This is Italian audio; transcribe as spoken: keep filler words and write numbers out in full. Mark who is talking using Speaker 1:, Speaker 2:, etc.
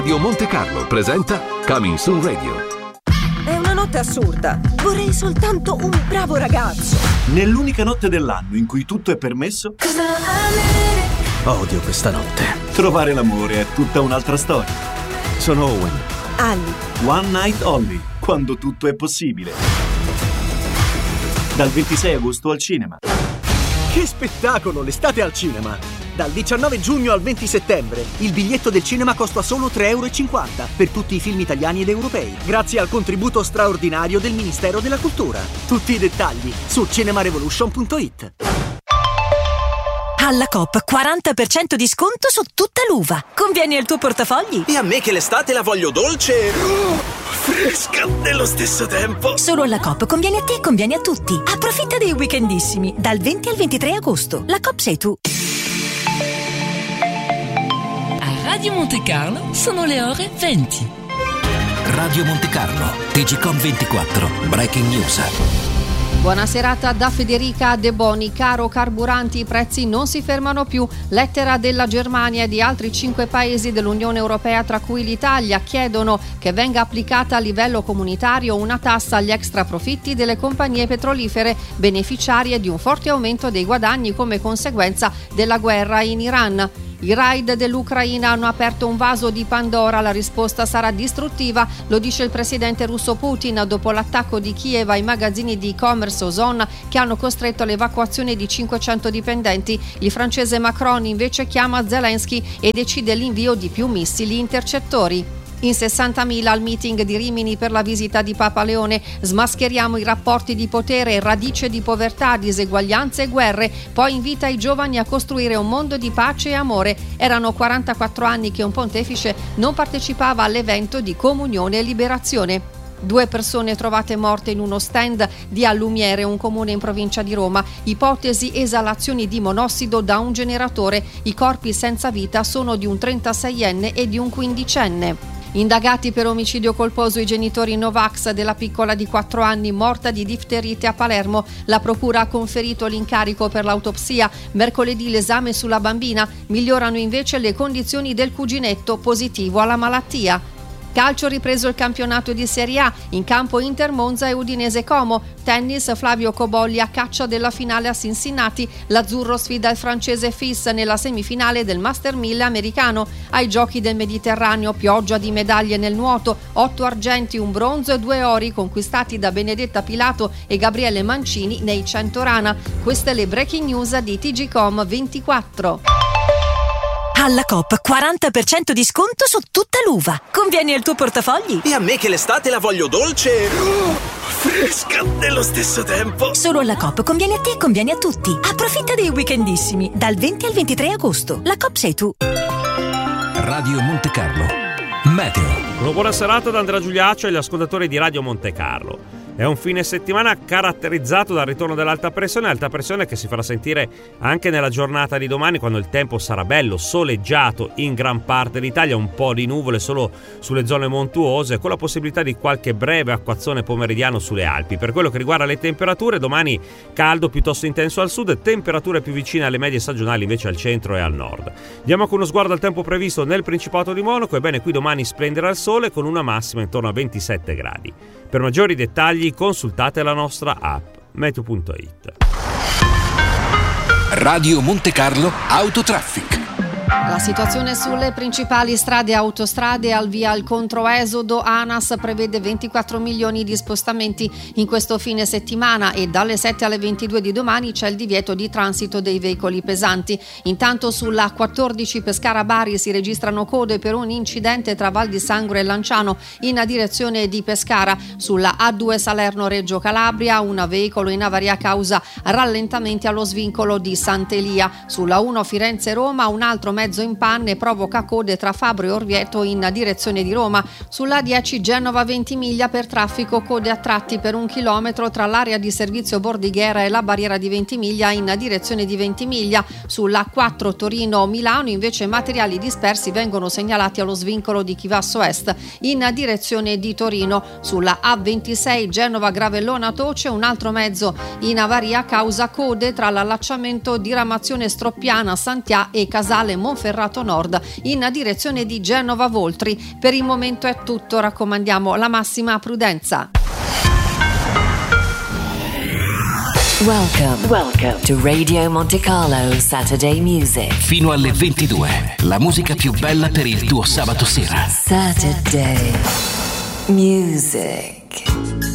Speaker 1: Radio Monte Carlo presenta Coming Soon Radio.
Speaker 2: È una notte assurda. Vorrei soltanto un bravo ragazzo.
Speaker 3: Nell'unica notte dell'anno in cui tutto è permesso. Odio questa notte. Trovare l'amore è tutta un'altra storia. Sono Owen.
Speaker 2: Ali.
Speaker 3: One Night Only, quando tutto è possibile. Dal ventisei agosto al cinema.
Speaker 4: Che spettacolo, l'estate al cinema! Dal diciannove giugno al venti settembre il biglietto del cinema costa solo tre euro e cinquanta per tutti i film italiani ed europei, grazie al contributo straordinario del Ministero della Cultura. Tutti i dettagli su cinemarevolution punto it.
Speaker 5: Alla Coop quaranta per cento di sconto su tutta l'uva. Convieni al tuo portafogli.
Speaker 6: E a me che l'estate la voglio dolce, oh, fresca nello stesso tempo.
Speaker 5: Solo alla Coop conviene a te e conviene a tutti. Approfitta dei weekendissimi dal venti al ventitré agosto. La Coop sei tu.
Speaker 7: A Radio Monte Carlo sono le ore venti.
Speaker 8: Radio Monte Carlo, T G Com ventiquattro, Breaking News.
Speaker 9: Buona serata da Federica De Boni. Caro carburanti, i prezzi non si fermano più. Lettera della Germania e di altri cinque paesi dell'Unione Europea, tra cui l'Italia, chiedono che venga applicata a livello comunitario una tassa agli extraprofitti delle compagnie petrolifere beneficiarie di un forte aumento dei guadagni come conseguenza della guerra in Iran. I raid dell'Ucraina hanno aperto un vaso di Pandora, la risposta sarà distruttiva, lo dice il presidente russo Putin dopo l'attacco di Kiev ai magazzini di e-commerce Ozon che hanno costretto all'evacuazione di cinquecento dipendenti. Il francese Macron invece chiama Zelensky e decide l'invio di più missili intercettori. In sessantamila al meeting di Rimini per la visita di Papa Leone. Smascheriamo i rapporti di potere, radice di povertà, diseguaglianze e guerre. Poi invita i giovani a costruire un mondo di pace e amore. Erano quarantaquattro anni che un pontefice non partecipava all'evento di comunione e liberazione. Due persone trovate morte in uno stand di Allumiere, un comune in provincia di Roma. Ipotesi esalazioni di monossido da un generatore. I corpi senza vita sono di un trentaseienne e di un quindicenne. Indagati per omicidio colposo i genitori Novax della piccola di quattro anni morta di difterite a Palermo. La procura ha conferito l'incarico per l'autopsia. Mercoledì l'esame sulla bambina. Migliorano invece le condizioni del cuginetto positivo alla malattia. Calcio, ripreso il campionato di Serie A, in campo Inter Monza e Udinese Como. Tennis, Flavio Cobolli a caccia della finale a Cincinnati. L'Azzurro sfida il francese Fils nella semifinale del Master mille americano. Ai Giochi del Mediterraneo, pioggia di medaglie nel nuoto, otto argenti, un bronzo e due ori conquistati da Benedetta Pilato e Gabriele Mancini nei cento rana. Queste le breaking news di T G Com ventiquattro.
Speaker 5: Alla Coop quaranta per cento di sconto su tutta l'uva. Convieni al tuo portafogli.
Speaker 6: E a me che l'estate la voglio dolce, oh, fresca nello stesso tempo.
Speaker 5: Solo alla Coop conviene a te e conviene a tutti. Approfitta dei weekendissimi dal venti al ventitré agosto. La Coop sei tu.
Speaker 8: Radio Monte Carlo, meteo.
Speaker 10: Una buona serata da Andrea Giuliaccio e gli ascoltatori di Radio Monte Carlo. È un fine settimana caratterizzato dal ritorno dell'alta pressione, alta pressione che si farà sentire anche nella giornata di domani, quando il tempo sarà bello, soleggiato in gran parte d'Italia, un po' di nuvole solo sulle zone montuose, con la possibilità di qualche breve acquazzone pomeridiano sulle Alpi. Per quello che riguarda le temperature, domani caldo piuttosto intenso al sud, temperature più vicine alle medie stagionali invece al centro e al nord. Diamo anche uno sguardo al tempo previsto nel Principato di Monaco. Ebbene, qui domani splenderà il sole con una massima intorno a ventisette gradi. Per maggiori dettagli consultate la nostra app meteo punto it.
Speaker 8: Radio Monte Carlo Autotraffic.
Speaker 9: La situazione sulle principali strade e autostrade: al via al controesodo, ANAS prevede ventiquattro milioni di spostamenti in questo fine settimana e dalle sette alle ventidue di domani c'è il divieto di transito dei veicoli pesanti. Intanto sulla quattordici Pescara-Bari si registrano code per un incidente tra Val di Sangro e Lanciano in direzione di Pescara. Sulla A due Salerno-Reggio Calabria un veicolo in avaria causa rallentamenti allo svincolo di Sant'Elia. Sulla uno Firenze-Roma un altro mezzo in panne provoca code tra Fabro e Orvieto in direzione di Roma. Sulla dieci Genova-Ventimiglia per traffico, code a tratti per un chilometro tra l'area di servizio Bordighera e la barriera di Ventimiglia in direzione di Ventimiglia. Sulla quattro Torino-Milano invece materiali dispersi vengono segnalati allo svincolo di Chivasso Est in direzione di Torino. Sulla A ventisei Genova-Gravellona-Toce un altro mezzo in avaria causa code tra l'allacciamento di Ramazione Stroppiana Santià e Casale Monferrato Monferrato Nord in direzione di Genova Voltri. Per il momento è tutto, raccomandiamo la massima prudenza.
Speaker 11: Welcome, welcome to Radio Monte Carlo Saturday Music.
Speaker 8: Fino alle ventidue, la musica più bella per il tuo sabato sera.
Speaker 11: Saturday Music.